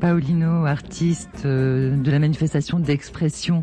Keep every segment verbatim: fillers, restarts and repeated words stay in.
Paolino, artiste de la manifestation d'expression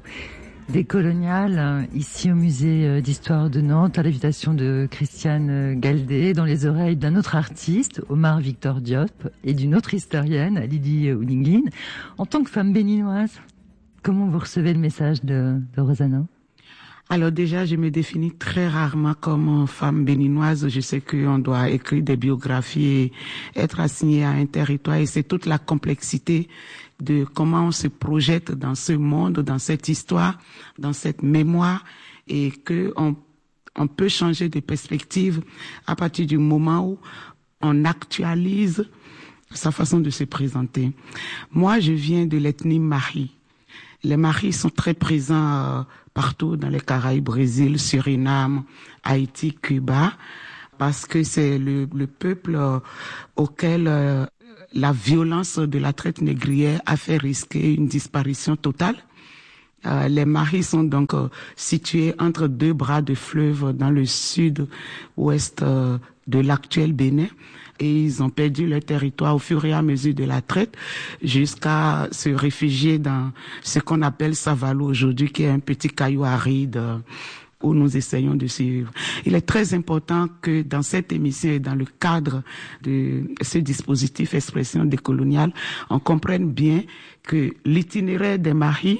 décoloniale, ici au musée d'histoire de Nantes, à l'invitation de Christiane Galdé, dans les oreilles d'un autre artiste, Omar Victor Diop, et d'une autre historienne, Lydie Oulinglin. En tant que femme béninoise, comment vous recevez le message de, de Rosanna ? Alors déjà, je me définis très rarement comme femme béninoise. Je sais qu'on doit écrire des biographies et être assigné à un territoire. Et c'est toute la complexité de comment on se projette dans ce monde, dans cette histoire, dans cette mémoire, et que on, on peut changer de perspective à partir du moment où on actualise sa façon de se présenter. Moi, je viens de l'ethnie Mahi. Les Mahis sont très présents euh, partout dans les Caraïbes, Brésil, Suriname, Haïti, Cuba, parce que c'est le, le peuple euh, auquel euh, la violence de la traite négrière a fait risquer une disparition totale. Euh, les Mahis sont donc euh, situés entre deux bras de fleuve dans le sud-ouest euh, de l'actuel Bénin. Et ils ont perdu leur territoire au fur et à mesure de la traite jusqu'à se réfugier dans ce qu'on appelle Savalou aujourd'hui, qui est un petit caillou aride euh, où nous essayons de suivre. Il est très important que dans cette émission et dans le cadre de ce dispositif expression décoloniale, on comprenne bien que l'itinéraire des Mahis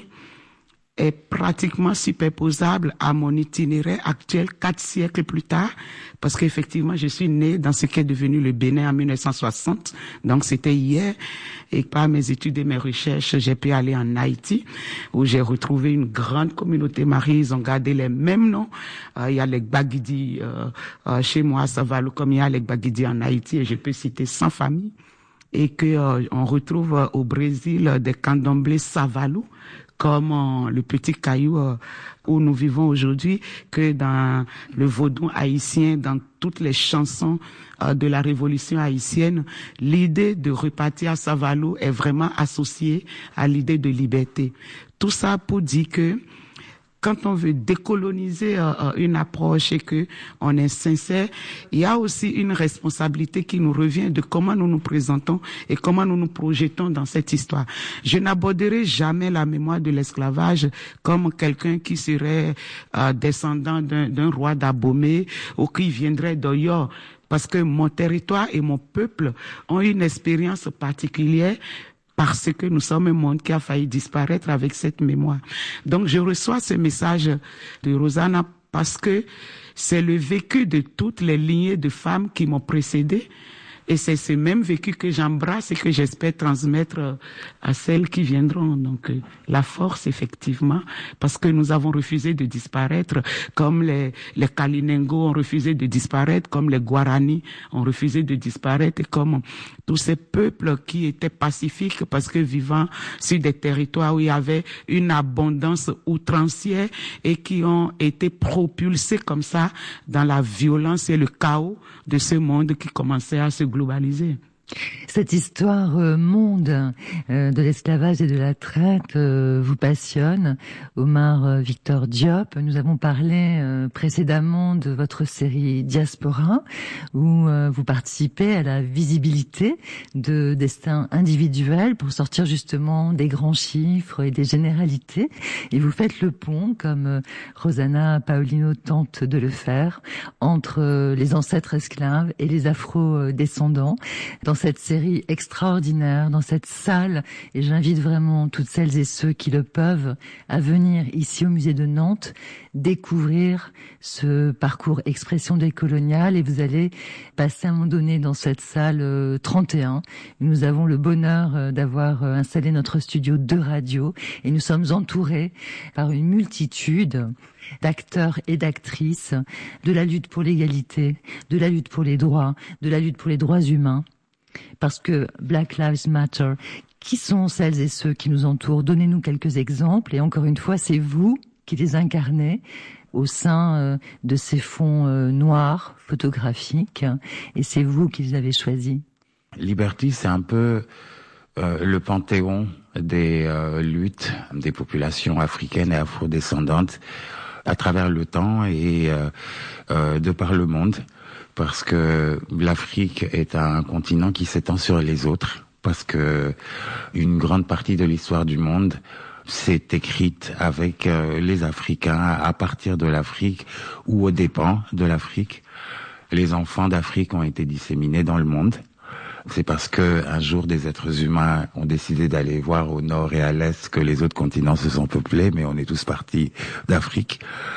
est pratiquement superposable à mon itinéraire actuel quatre siècles plus tard, parce qu'effectivement, je suis née dans ce qui est devenu le Bénin en mille neuf cent soixante, donc c'était hier, et par mes études et mes recherches, j'ai pu aller en Haïti, où j'ai retrouvé une grande communauté Mahis. Ils ont gardé les mêmes noms. Euh, il y a les Gbagidi euh, euh, chez moi à Savalou, comme il y a les Gbagidi en Haïti, et je peux citer cent familles, et que euh, on retrouve euh, au Brésil euh, des candomblés Savalou, comme euh, le petit caillou euh, où nous vivons aujourd'hui, que dans le vaudou haïtien, dans toutes les chansons euh, de la révolution haïtienne, l'idée de repartir à Savalou est vraiment associée à l'idée de liberté. Tout ça pour dire que quand on veut décoloniser euh, une approche et que on est sincère, il y a aussi une responsabilité qui nous revient de comment nous nous présentons et comment nous nous projetons dans cette histoire. Je n'aborderai jamais la mémoire de l'esclavage comme quelqu'un qui serait euh, descendant d'un, d'un roi d'Abomey ou qui viendrait d'Oyo, parce que mon territoire et mon peuple ont une expérience particulière, parce que nous sommes un monde qui a failli disparaître avec cette mémoire. Donc je reçois ce message de Rosanna parce que c'est le vécu de toutes les lignées de femmes qui m'ont précédée. Et c'est ce même vécu que j'embrasse et que j'espère transmettre à celles qui viendront. Donc, la force, effectivement, parce que nous avons refusé de disparaître, comme les, les Kalinengo ont refusé de disparaître, comme les Guarani ont refusé de disparaître, et comme tous ces peuples qui étaient pacifiques parce que vivant sur des territoires où il y avait une abondance outrancière et qui ont été propulsés comme ça dans la violence et le chaos de ce monde qui commençait à se globaliser. Cette histoire euh, monde euh, de l'esclavage et de la traite euh, vous passionne, Omar euh, Victor Diop. Nous avons parlé euh, précédemment de votre série Diaspora, où euh, vous participez à la visibilité de destins individuels pour sortir justement des grands chiffres et des généralités. Et vous faites le pont, comme euh, Rosanna Paolino tente de le faire, entre euh, les ancêtres esclaves et les afro-descendants. Dans cette série extraordinaire, dans cette salle, et j'invite vraiment toutes celles et ceux qui le peuvent à venir ici au musée de Nantes, découvrir ce parcours expression décoloniale, et vous allez passer à un moment donné dans cette salle euh, trente et un. Nous avons le bonheur euh, d'avoir euh, installé notre studio de radio, et nous sommes entourés par une multitude d'acteurs et d'actrices de la lutte pour l'égalité, de la lutte pour les droits, de la lutte pour les droits humains. Parce que Black Lives Matter, qui sont celles et ceux qui nous entourent? Donnez-nous quelques exemples. Et encore une fois, c'est vous qui les incarnez au sein euh, de ces fonds euh, noirs photographiques. Et c'est vous qui les avez choisis. Liberty, c'est un peu euh, le panthéon des euh, luttes des populations africaines et afrodescendantes à travers le temps et euh, euh, de par le monde. Parce que l'Afrique est un continent qui s'étend sur les autres, parce que une grande partie de l'histoire du monde s'est écrite avec euh, les Africains, à partir de l'Afrique ou aux dépens de l'Afrique. Les enfants d'Afrique ont été disséminés dans le monde. C'est parce que un jour des êtres humains ont décidé d'aller voir au nord et à l'est que les autres continents se sont peuplés, mais on est tous partis d'Afrique.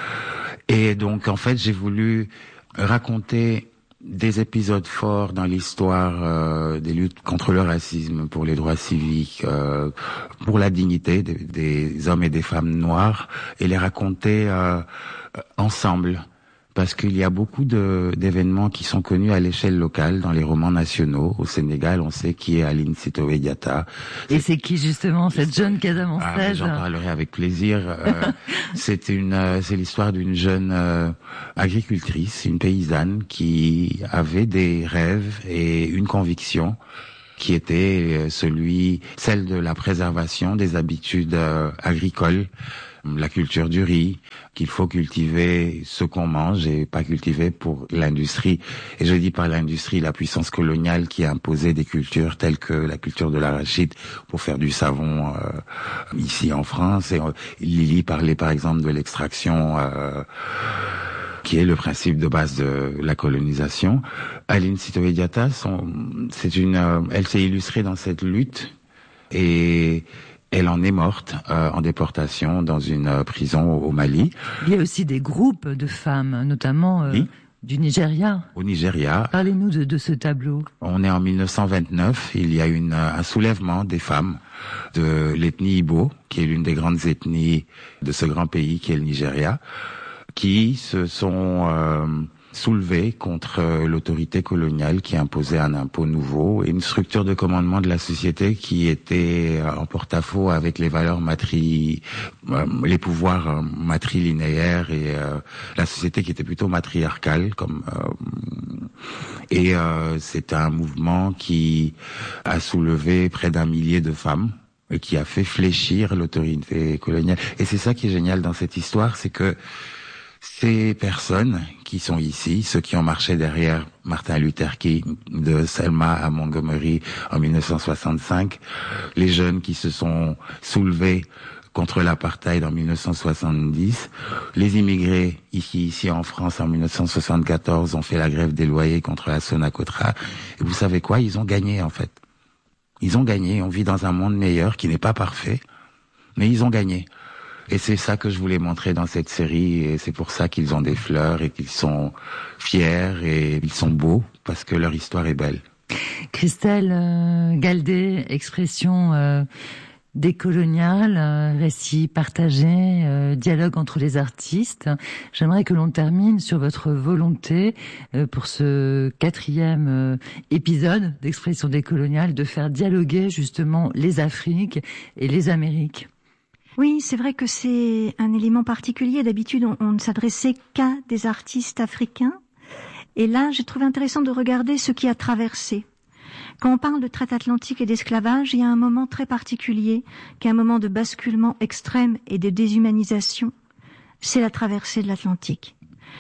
Et donc en fait j'ai voulu raconter des épisodes forts dans l'histoire euh, des luttes contre le racisme, pour les droits civiques, euh, pour la dignité des, des hommes et des femmes noirs, et les raconter euh, ensemble. Parce qu'il y a beaucoup de, d'événements qui sont connus à l'échelle locale dans les romans nationaux. Au Sénégal, on sait qui est Aline Sitoé Diatta. Et c'est qui justement cette jeune Casamançaise? Ah, j'en parlerai avec plaisir. euh, c'est une, euh, c'est l'histoire d'une jeune euh, agricultrice, une paysanne qui avait des rêves et une conviction qui était celui, celle de la préservation des habitudes euh, agricoles. La culture du riz, qu'il faut cultiver ce qu'on mange et pas cultiver pour l'industrie. Et je dis par l'industrie, la puissance coloniale qui a imposé des cultures telles que la culture de l'arachide pour faire du savon euh, ici en France. Et euh, Lily parlait par exemple de l'extraction euh, qui est le principe de base de la colonisation. Aline Sitoé Diatta, son, c'est une, euh, elle s'est illustrée dans cette lutte et elle en est morte euh, en déportation dans une euh, prison au, au Mali. Il y a aussi des groupes de femmes, notamment euh, oui. du Nigeria. Au Nigeria. Parlez-nous de, de ce tableau. On est en mille neuf cent vingt-neuf. Il y a une, un soulèvement des femmes de l'ethnie Igbo, qui est l'une des grandes ethnies de ce grand pays qui est le Nigeria, qui se sont euh, soulevées contre l'autorité coloniale qui imposait un impôt nouveau et une structure de commandement de la société qui était en porte-à-faux avec les valeurs matri, euh, les pouvoirs matrilinéaires et euh, la société qui était plutôt matriarcale. Comme euh, et euh, c'est un mouvement qui a soulevé près d'un millier de femmes et qui a fait fléchir l'autorité coloniale. Et c'est ça qui est génial dans cette histoire, c'est que ces personnes qui sont ici, ceux qui ont marché derrière Martin Luther King, de Selma à Montgomery en mille neuf cent soixante-cinq, les jeunes qui se sont soulevés contre l'apartheid en mille neuf cent soixante-dix, les immigrés ici, ici en France en mille neuf cent soixante-quatorze ont fait la grève des loyers contre la Sonacotra. Et vous savez quoi? Ils ont gagné en fait. Ils ont gagné. On vit dans un monde meilleur qui n'est pas parfait, mais ils ont gagné. Et c'est ça que je voulais montrer dans cette série, et c'est pour ça qu'ils ont des fleurs et qu'ils sont fiers et ils sont beaux, parce que leur histoire est belle. Christelle euh, Galdé, expression euh, décoloniale, euh, récit partagé, euh, dialogue entre les artistes. J'aimerais que l'on termine sur votre volonté euh, pour ce quatrième euh, épisode d'expression décoloniale de faire dialoguer justement les Afriques et les Amériques. Oui, c'est vrai que c'est un élément particulier. D'habitude, on, on ne s'adressait qu'à des artistes africains. Et là, j'ai trouvé intéressant de regarder ce qui a traversé. Quand on parle de traite atlantique et d'esclavage, il y a un moment très particulier, qui est un moment de basculement extrême et de déshumanisation. C'est la traversée de l'Atlantique.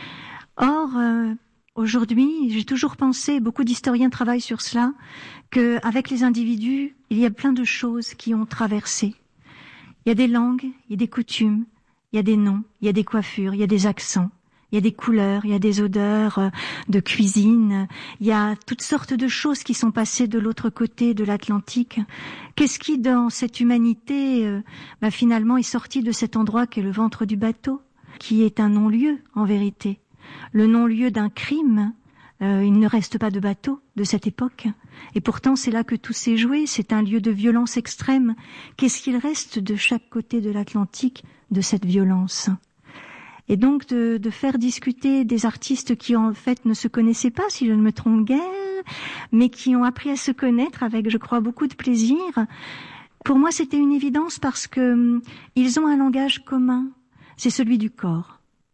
Or, euh, aujourd'hui, j'ai toujours pensé, beaucoup d'historiens travaillent sur cela, qu'avec les individus, il y a plein de choses qui ont traversé. Il y a des langues, il y a des coutumes, il y a des noms, il y a des coiffures, il y a des accents, il y a des couleurs, il y a des odeurs de cuisine, il y a toutes sortes de choses qui sont passées de l'autre côté de l'Atlantique. Qu'est-ce qui, dans cette humanité, euh, bah, finalement est sorti de cet endroit qu'est le ventre du bateau, qui est un non-lieu en vérité, le non-lieu d'un crime. Euh, il ne reste pas de bateau de cette époque. Et pourtant, c'est là que tout s'est joué. C'est un lieu de violence extrême. Qu'est-ce qu'il reste de chaque côté de l'Atlantique de cette violence? Et donc, de, de faire discuter des artistes qui, en fait, ne se connaissaient pas, si je ne me trompe guère, mais qui ont appris à se connaître avec, je crois, beaucoup de plaisir. Pour moi, c'était une évidence parce que hum, ils ont un langage commun. C'est celui du corps.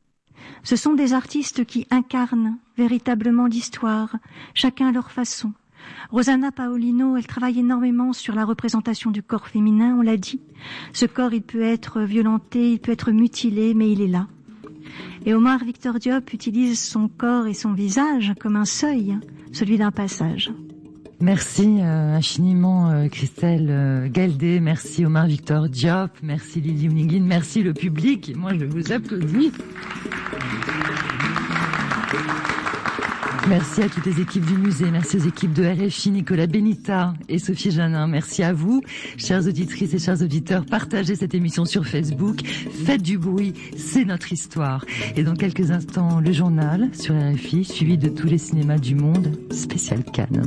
Ce sont des artistes qui incarnent véritablement l'histoire, chacun à leur façon. Rosanna Paolino, elle travaille énormément sur la représentation du corps féminin, on l'a dit. Ce corps, il peut être violenté, il peut être mutilé, mais il est là. Et Omar Victor Diop utilise son corps et son visage comme un seuil, celui d'un passage. Merci euh, infiniment euh, Christelle euh, Galdé, merci Omar Victor Diop, merci Lily Ouniguine, merci le public. Moi je vous applaudis. Merci à toutes les équipes du musée, merci aux équipes de R F I, Nicolas Benita et Sophie Janin. Merci à vous, chères auditrices et chers auditeurs. Partagez cette émission sur Facebook, faites du bruit, c'est notre histoire. Et dans quelques instants, le journal sur R F I, suivi de tous les cinémas du monde, spécial Cannes.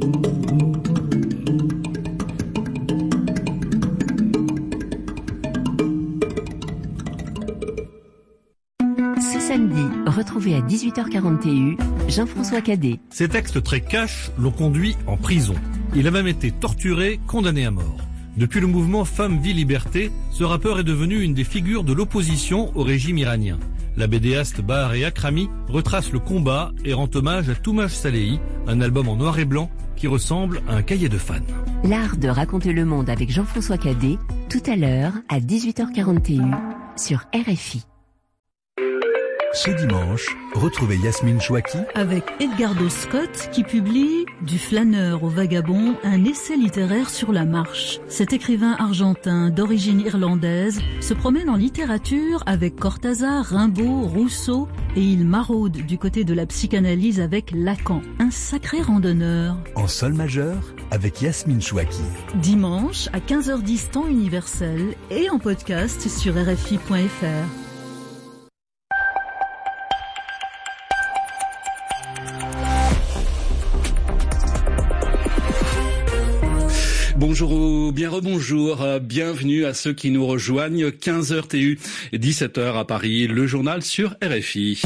Ce samedi, retrouvez à dix-huit heures quarante et un Jean-François Cadet. Ces textes très cash l'ont conduit en prison. Il a même été torturé, condamné à mort. Depuis le mouvement Femmes, Vie, Liberté, ce rappeur est devenu une des figures de l'opposition au régime iranien. La bédéaste Bahar et Akrami retrace le combat et rend hommage à Toumaj Salehi, un album en noir et blanc qui ressemble à un cahier de fans. L'art de raconter le monde avec Jean-François Cadet, tout à l'heure à dix-huit heures quarante et un sur R F I. Ce dimanche, retrouvez Yasmine Chouaki avec Edgardo Scott qui publie Du flâneur au vagabond, un essai littéraire sur la marche. Cet écrivain argentin d'origine irlandaise se promène en littérature avec Cortázar, Rimbaud, Rousseau et il maraude du côté de la psychanalyse avec Lacan. Un sacré randonneur. En sol majeur avec Yasmine Chouaki. Dimanche à quinze heures dix temps universel et en podcast sur R F I point F R. Bonjour ou bien rebonjour, bienvenue à ceux qui nous rejoignent, quinze heures T U, dix-sept heures à Paris, le journal sur R F I.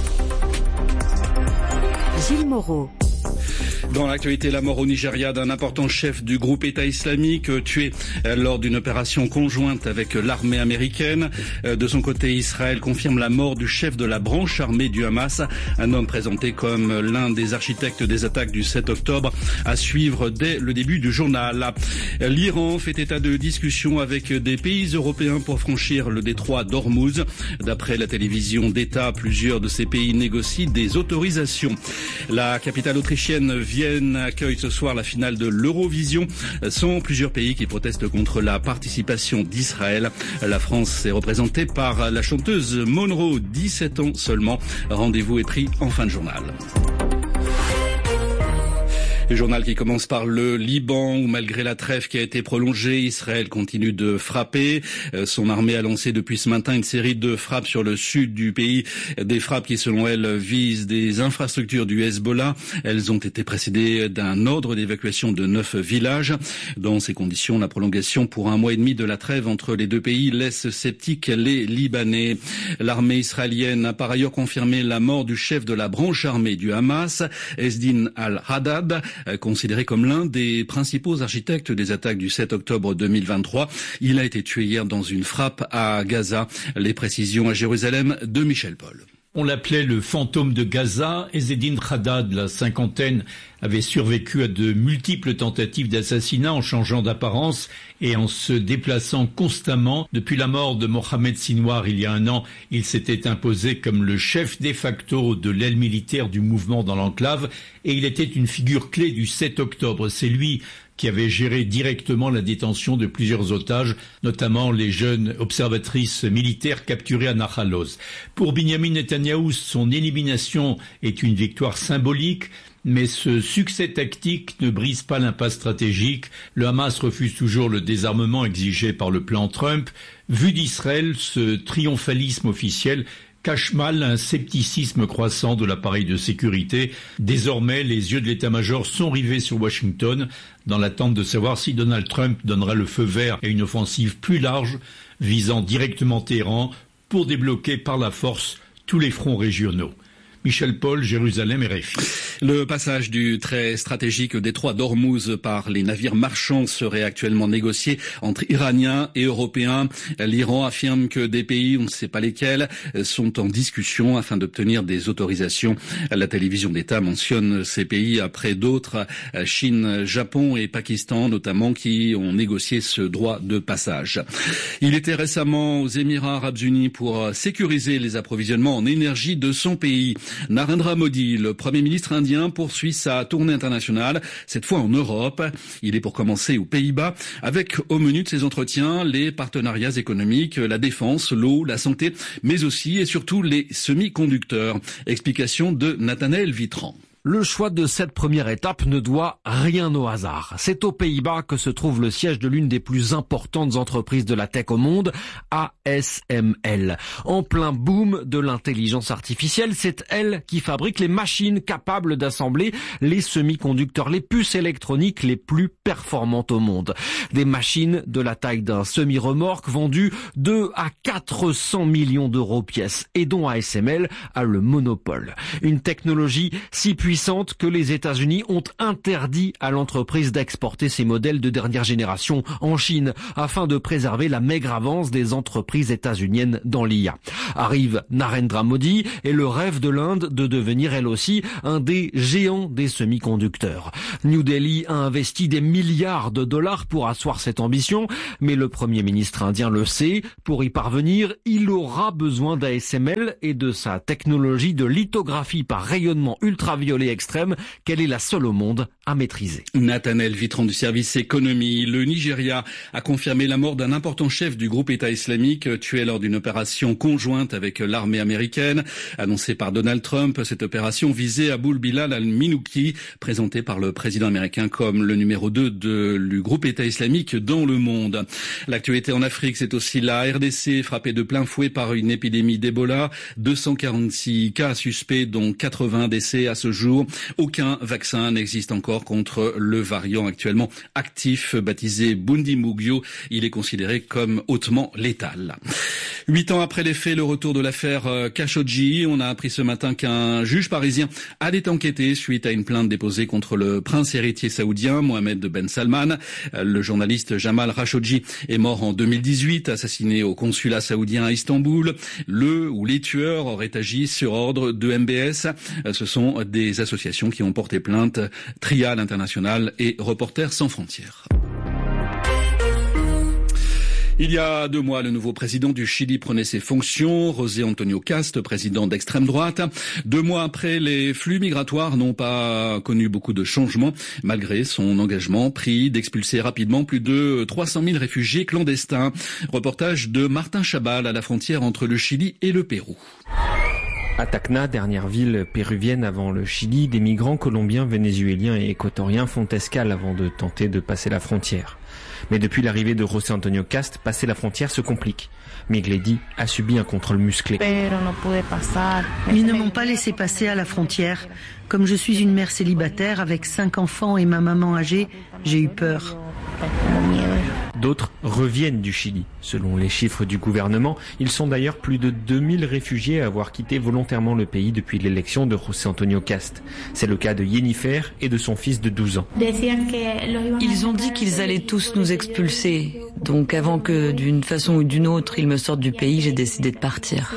Gilles Moreau. Dans l'actualité, la mort au Nigeria d'un important chef du groupe État islamique tué lors d'une opération conjointe avec l'armée américaine. De son côté, Israël confirme la mort du chef de la branche armée du Hamas, un homme présenté comme l'un des architectes des attaques du sept octobre, à suivre dès le début du journal. L'Iran fait état de discussions avec des pays européens pour franchir le détroit d'Ormuz. D'après la télévision d'État, plusieurs de ces pays négocient des autorisations. La capitale autrichienne Vienne accueille ce soir la finale de l'Eurovision. Sont plusieurs pays qui protestent contre la participation d'Israël. La France est représentée par la chanteuse Monroe, dix-sept ans seulement. Rendez-vous est pris en fin de journal. Le journal qui commence par le Liban où malgré la trêve qui a été prolongée, Israël continue de frapper. Son armée a lancé depuis ce matin une série de frappes sur le sud du pays. Des frappes qui selon elle visent des infrastructures du Hezbollah. Elles ont été précédées d'un ordre d'évacuation de neuf villages. Dans ces conditions, la prolongation pour un mois et demi de la trêve entre les deux pays laisse sceptiques les Libanais. L'armée israélienne a par ailleurs confirmé la mort du chef de la branche armée du Hamas, Ezdin al-Haddad, considéré comme l'un des principaux architectes des attaques du sept octobre deux mille vingt-trois. Il a été tué hier dans une frappe à Gaza. Les précisions à Jérusalem de Michel Paul. On l'appelait le fantôme de Gaza. Ezzedine Haddad, la cinquantaine, avait survécu à de multiples tentatives d'assassinat en changeant d'apparence et en se déplaçant constamment. Depuis la mort de Mohamed Sinwar il y a un an, il s'était imposé comme le chef de facto de l'aile militaire du mouvement dans l'enclave et il était une figure clé du sept octobre. C'est lui qui avait géré directement la détention de plusieurs otages, notamment les jeunes observatrices militaires capturées à Nahal Oz. Pour Binyamin Netanyahou, son élimination est une victoire symbolique, mais ce succès tactique ne brise pas l'impasse stratégique. Le Hamas refuse toujours le désarmement exigé par le plan Trump. Vu d'Israël, ce triomphalisme officiel cache mal un scepticisme croissant de l'appareil de sécurité. Désormais, les yeux de l'état-major sont rivés sur Washington dans l'attente de savoir si Donald Trump donnera le feu vert à une offensive plus large visant directement Téhéran pour débloquer par la force tous les fronts régionaux. Michel Paul, Jérusalem, R F I. Le passage du très stratégique détroit d'Ormuz par les navires marchands serait actuellement négocié entre Iraniens et Européens. L'Iran affirme que des pays, on ne sait pas lesquels, sont en discussion afin d'obtenir des autorisations. La télévision d'État mentionne ces pays après d'autres, Chine, Japon et Pakistan notamment, qui ont négocié ce droit de passage. Il était récemment aux Émirats arabes unis pour sécuriser les approvisionnements en énergie de son pays. Narendra Modi, le Premier ministre indien, poursuit sa tournée internationale, cette fois en Europe. Il est pour commencer aux Pays-Bas, avec au menu de ses entretiens les partenariats économiques, la défense, l'eau, la santé, mais aussi et surtout les semi-conducteurs. Explication de Nathanaël Vitran. Le choix de cette première étape ne doit rien au hasard. C'est aux Pays-Bas que se trouve le siège de l'une des plus importantes entreprises de la tech au monde, A S M L. En plein boom de l'intelligence artificielle, c'est elle qui fabrique les machines capables d'assembler les semi-conducteurs, les puces électroniques les plus performantes au monde. Des machines de la taille d'un semi-remorque vendues deux à quatre cents millions d'euros pièce et dont A S M L a le monopole. Une technologie si puissante que les États-Unis ont interdit à l'entreprise d'exporter ses modèles de dernière génération en Chine afin de préserver la maigre avance des entreprises états-uniennes dans l'I A. Arrive Narendra Modi et le rêve de l'Inde de devenir elle aussi un des géants des semi-conducteurs. New Delhi a investi des milliards de dollars pour asseoir cette ambition, mais le Premier ministre indien le sait, pour y parvenir, il aura besoin d'A S M L et de sa technologie de lithographie par rayonnement ultraviolet extrême, qu'elle est la seule au monde à maîtriser. Nathanaël Vitran du service économie. Le Nigeria a confirmé la mort d'un important chef du groupe État islamique tué lors d'une opération conjointe avec l'armée américaine. Annoncée par Donald Trump, cette opération visait Aboul Bilal al-Minouki, présenté par le président américain comme le numéro deux de, du groupe État islamique dans le monde. L'actualité en Afrique, c'est aussi la R D C frappée de plein fouet par une épidémie d'Ebola. deux cent quarante-six cas suspects, dont quatre-vingts décès à ce jour. Aucun vaccin n'existe encore contre le variant actuellement actif, baptisé Bundibugyo. Il est considéré comme hautement létal. Huit ans après les faits, le retour de l'affaire Khashoggi. On a appris ce matin qu'un juge parisien allait enquêter suite à une plainte déposée contre le prince héritier saoudien Mohammed Ben Salman. Le journaliste Jamal Khashoggi est mort en deux mille dix-huit, assassiné au consulat saoudien à Istanbul. Le ou les tueurs auraient agi sur ordre de M B S. Ce sont des associations qui ont porté plainte, Trial International et Reporters sans frontières. Il y a deux mois, le nouveau président du Chili prenait ses fonctions, José Antonio Cast, président d'extrême droite. Deux mois après, les flux migratoires n'ont pas connu beaucoup de changements, malgré son engagement pris d'expulser rapidement plus de trois cent mille réfugiés clandestins. Reportage de Martin Chabal à la frontière entre le Chili et le Pérou. À Tacna, dernière ville péruvienne avant le Chili, des migrants colombiens, vénézuéliens et équatoriens font escale avant de tenter de passer la frontière. Mais depuis l'arrivée de José Antonio Cast, passer la frontière se complique. Migledi a subi un contrôle musclé. Ils ne m'ont pas laissé passer à la frontière. Comme je suis une mère célibataire avec cinq enfants et ma maman âgée, j'ai eu peur. D'autres reviennent du Chili. Selon les chiffres du gouvernement, ils sont d'ailleurs plus de deux mille réfugiés à avoir quitté volontairement le pays depuis l'élection de José Antonio Cast. C'est le cas de Yennifer et de son fils de douze ans. Ils ont dit qu'ils allaient tous nous expulser. Donc avant que d'une façon ou d'une autre ils me sortent du pays, j'ai décidé de partir.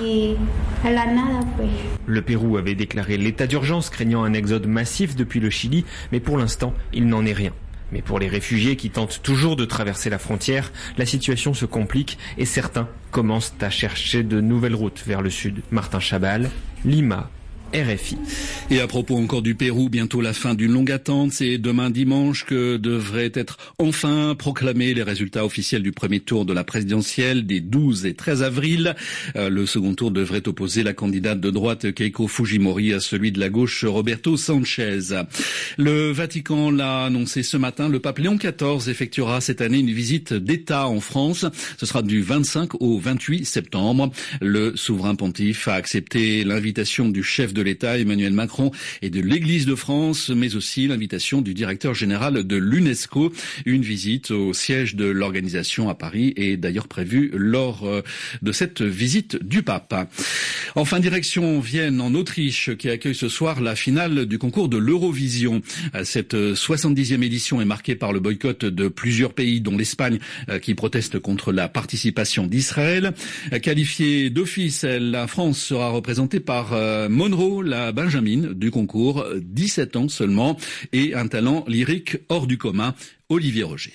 Le Pérou avait déclaré l'état d'urgence craignant un exode massif depuis le Chili, mais pour l'instant, il n'en est rien. Mais pour les réfugiés qui tentent toujours de traverser la frontière, la situation se complique et certains commencent à chercher de nouvelles routes vers le sud. Martin Chabal, Lima, R F I. Et à propos encore du Pérou, bientôt la fin d'une longue attente. C'est demain dimanche que devraient être enfin proclamés les résultats officiels du premier tour de la présidentielle des douze et treize avril. Euh, le second tour devrait opposer la candidate de droite Keiko Fujimori à celui de la gauche Roberto Sanchez. Le Vatican l'a annoncé ce matin. Le pape Léon quatorze effectuera cette année une visite d'État en France. Ce sera du vingt-cinq au vingt-huit septembre. Le souverain pontife a accepté l'invitation du chef de de l'État Emmanuel Macron et de l'Église de France, mais aussi l'invitation du directeur général de l'UNESCO. Une visite au siège de l'organisation à Paris est d'ailleurs prévue lors de cette visite du pape. Enfin, direction Vienne en Autriche qui accueille ce soir la finale du concours de l'Eurovision. Cette soixante-dixième édition est marquée par le boycott de plusieurs pays, dont l'Espagne, qui proteste contre la participation d'Israël. Qualifiée d'office, la France sera représentée par Monroe, la Benjamine du concours, dix-sept ans seulement, et un talent lyrique hors du commun, Olivier Roger.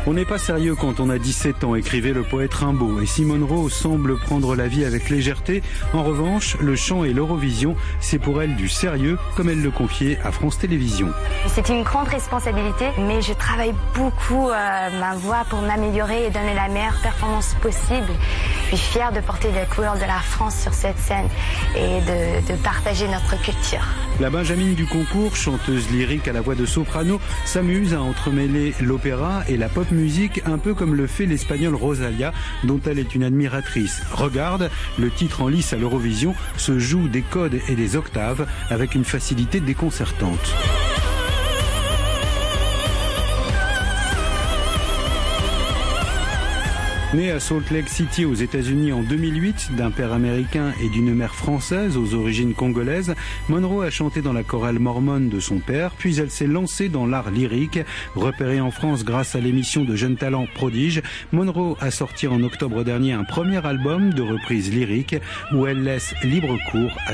On n'est pas sérieux quand on a dix-sept ans, écrivait le poète Rimbaud. Et Simone Rowe semble prendre la vie avec légèreté. En revanche, le chant et l'Eurovision, c'est pour elle du sérieux, comme elle le confiait à France Télévisions. C'est une grande responsabilité, mais je travaille beaucoup euh, ma voix pour m'améliorer et donner la meilleure performance possible. Je suis fière de porter les couleurs de la France sur cette scène et de, de partager notre culture. La Benjamine du concours, chanteuse lyrique à la voix de soprano, s'amuse à entremêler l'opéra et la pop musique, un peu comme le fait l'espagnole Rosalia, dont elle est une admiratrice. Regarde, le titre en lice à l'Eurovision se joue des codes et des octaves avec une facilité déconcertante. Née à Salt Lake City aux États-Unis en deux mille huit, d'un père américain et d'une mère française aux origines congolaises, Monroe a chanté dans la chorale mormone de son père, puis elle s'est lancée dans l'art lyrique. Repérée en France grâce à l'émission de Jeunes Talents Prodige, Monroe a sorti en octobre dernier un premier album de reprises lyriques où elle laisse libre cours à